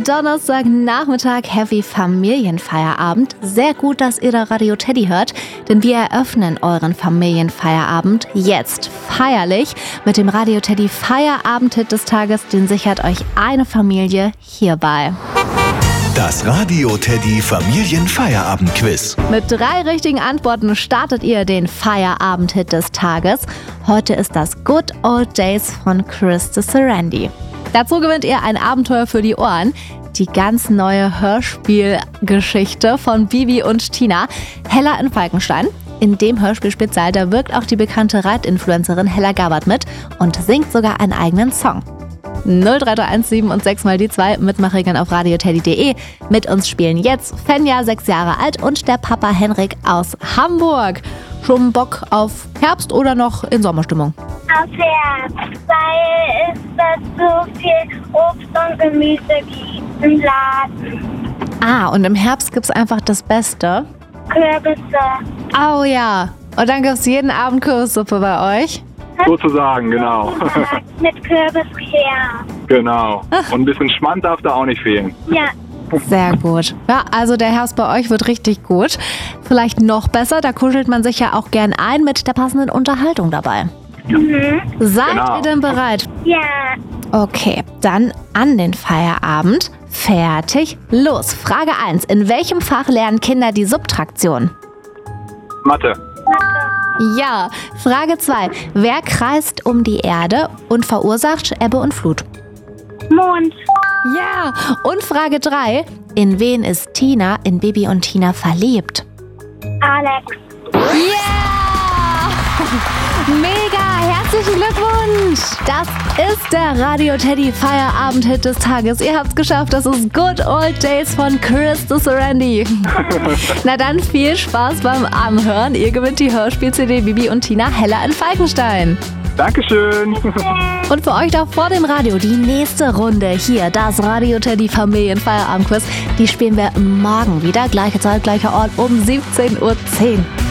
Donnerstagnachmittag, Heavy Familienfeierabend. Sehr gut, dass ihr da Radio Teddy hört, denn wir eröffnen euren Familienfeierabend jetzt feierlich mit dem Radio Teddy Feierabend-Hit des Tages. Den sichert euch eine Familie hierbei. Das Radio Teddy Familienfeierabend-Quiz. Mit 3 richtigen Antworten startet ihr den Feierabend-Hit des Tages. Heute ist das Good Old Days von Chris de Sarandí. Dazu gewinnt ihr ein Abenteuer für die Ohren. Die ganz neue Hörspielgeschichte von Bibi und Tina, Hella in Falkenstein. In dem Hörspielspezial, da wirkt auch die bekannte Reitinfluencerin Hella Gabbard mit und singt sogar einen eigenen Song. 0331 7 und 6 mal die 2, Mitmachregeln auf radioteddy.de. Mit uns spielen jetzt Fenja, 6 Jahre alt, und der Papa Henrik aus Hamburg. Schon Bock auf Herbst oder noch in Sommerstimmung? Auf Herbst, weil es da so viel Obst und Gemüse gibt im Laden. Ah, und im Herbst gibt's einfach das Beste? Kürbisse. Oh ja, und dann gibt's jeden Abend Kürbissuppe bei euch? Sozusagen, genau. Mit Kürbiskern. Genau. Und ein bisschen Schmand darf da auch nicht fehlen. Ja. Sehr gut. Ja, also der Herbst bei euch wird richtig gut. Vielleicht noch besser, da kuschelt man sich ja auch gern ein mit der passenden Unterhaltung dabei. Seid Genau. ihr denn bereit? Ja. Okay, dann an den Feierabend. Fertig, los. Frage 1. In welchem Fach lernen Kinder die Subtraktion? Mathe. Ja. Frage 2. Wer kreist um die Erde und verursacht Ebbe und Flut? Mond. Ja. Und Frage 3. In wen ist Tina in Bibi und Tina verliebt? Alex. Yeah! Mega! Herzlichen Glückwunsch! Das ist der Radio Teddy Feierabend-Hit des Tages. Ihr habt's geschafft. Das ist Good Old Days von Chris de Sarandí. Na dann viel Spaß beim Anhören. Ihr gewinnt die Hörspiel-CD Bibi und Tina, Hella in Falkenstein. Dankeschön. Und für euch da vor dem Radio die nächste Runde hier, das Radio Teddy Familienfeierabend-Quiz. Die spielen wir morgen wieder. Gleiche Zeit, gleicher Ort um 17:10 Uhr.